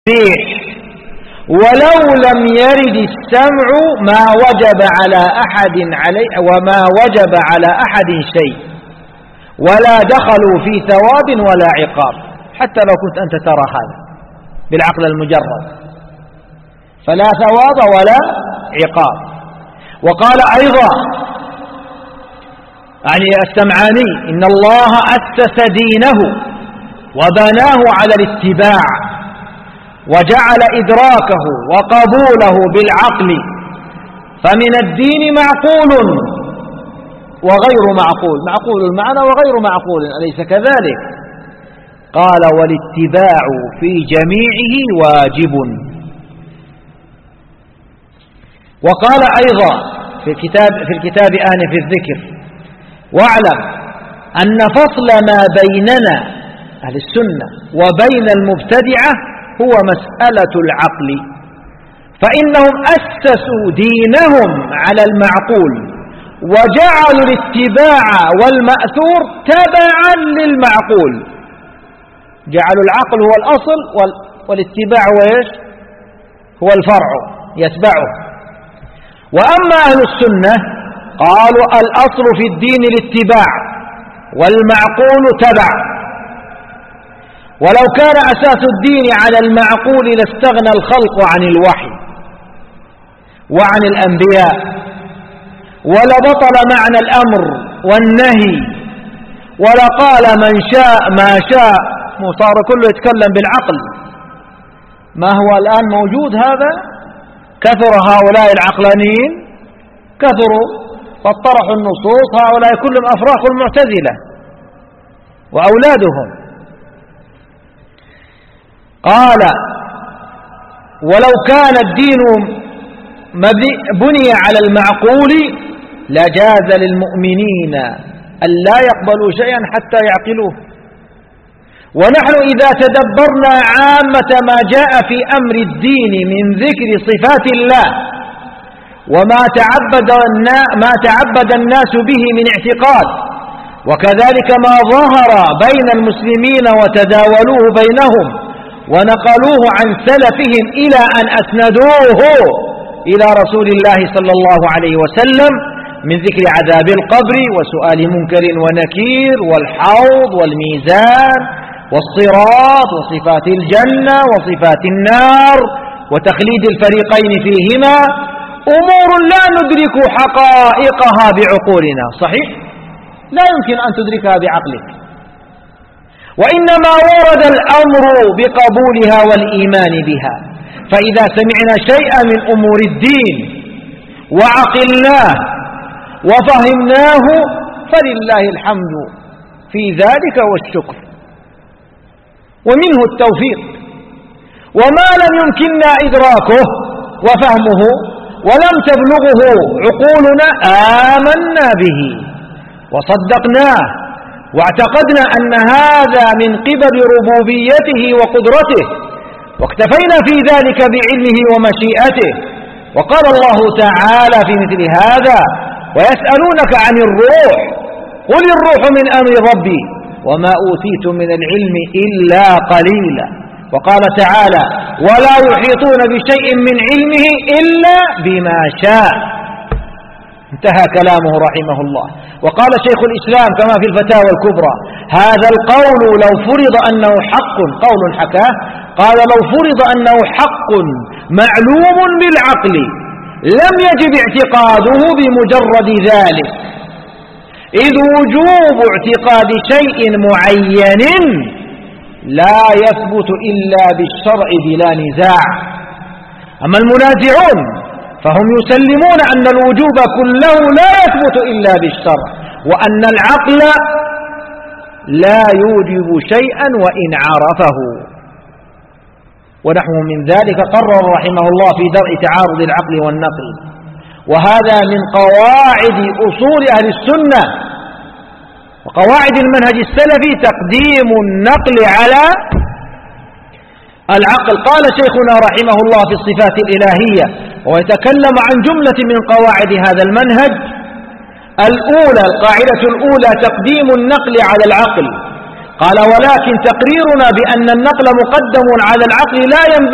التسبيح ولو لم يرد السمع ما وجب على أحد وما وجب على أحد شيء ولا دخلوا في ثواب ولا عقاب، حتى لو كنت أنت ترى هذا بالعقل المجرد، فلا ثواب ولا عقاب. وقال أيضا يعني السمعاني: إن الله أسس دينه وبناه على الاتباع وجعل إدراكه وقبوله بالعقل، فمن الدين معقول وغير معقول، معقول المعنى وغير معقول، أليس كذلك؟ قال: والاتباع في جميعه واجب. وقال أيضا في الكتاب آنف الذكر: واعلم أن فصل ما بيننا أهل السنة وبين المبتدعة هو مسألة العقل، فإنهم أسسوا دينهم على المعقول وجعلوا الاتباع والمأثور تبعا للمعقول، جعلوا العقل هو الأصل والاتباع هو إيش؟ هو الفرع يتبعه. وأما أهل السنة قالوا: الأصل في الدين الاتباع والمعقول تبع، ولو كان أساس الدين على المعقول لاستغنى الخلق عن الوحي وعن الأنبياء، ولبطل معنى الأمر والنهي، ولقال من شاء ما شاء، صار كله يتكلم بالعقل. ما هو الآن موجود هذا؟ كثر هؤلاء العقلانيين، كثروا فاطرحوا النصوص، هؤلاء كلهم أفراخ المعتزلة وأولادهم. قال: ولو كان الدين بني على المعقول لجاز للمؤمنين أن لا يقبلوا شيئا حتى يعقلوه. ونحن إذا تدبرنا عامة ما جاء في أمر الدين من ذكر صفات الله وما تعبد الناس به من اعتقاد، وكذلك ما ظهر بين المسلمين وتداولوه بينهم ونقلوه عن سلفهم إلى أن أسندوه إلى رسول الله صلى الله عليه وسلم من ذكر عذاب القبر وسؤال منكر ونكير والحوض والميزان والصراط وصفات الجنة وصفات النار وتخليد الفريقين فيهما، أمور لا ندرك حقائقها بعقولنا، صحيح؟ لا يمكن أن تدركها بعقلك، وإنما ورد الأمر بقبولها والإيمان بها. فإذا سمعنا شيئا من أمور الدين وعقلناه وفهمناه فلله الحمد في ذلك والشكر، ومنه التوفيق. وما لم يمكننا إدراكه وفهمه ولم تبلغه عقولنا آمنا به وصدقناه واعتقدنا أن هذا من قبل ربوبيته وقدرته، واكتفينا في ذلك بعلمه ومشيئته. وقال الله تعالى في مثل هذا: ويسألونك عن الروح قل الروح من أمر ربي وما أوتيتم من العلم إلا قليلا. وقال تعالى: ولا يحيطون بشيء من علمه إلا بما شاء. انتهى كلامه رحمه الله. وقال شيخ الإسلام كما في الفتاوى الكبرى: هذا القول لو فرض أنه حق، قول حكاه، قال: لو فرض أنه حق معلوم بالعقل لم يجب اعتقاده بمجرد ذلك، إذ وجوب اعتقاد شيء معين لا يثبت إلا بالشرع بلا نزاع. أما المنازعون فهم يسلمون أن الوجوب كله لا يثبت إلا بالشرع، وأن العقل لا يوجب شيئا وإن عرفه. ونحو من ذلك قرر رحمه الله في درء تعارض العقل والنقل. وهذا من قواعد أصول أهل السنة وقواعد المنهج السلفي تقديم النقل على العقل. قال شيخنا رحمه الله في الصفات الإلهية ويتكلم عن جملة من قواعد هذا المنهج: الأولى، القاعدة الأولى تقديم النقل على العقل. قال: ولكن تقريرنا بأن النقل مقدم على العقل لا ينبغي